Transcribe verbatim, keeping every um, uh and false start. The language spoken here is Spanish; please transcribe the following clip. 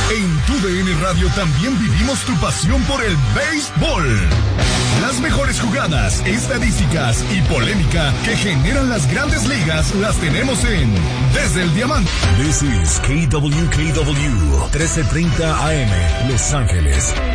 En Tu D N Radio también vivimos tu pasión por el béisbol. Las mejores jugadas, estadísticas y polémica que generan las grandes ligas las tenemos en Desde el Diamante. This is K W K W trece treinta A M, Los Ángeles.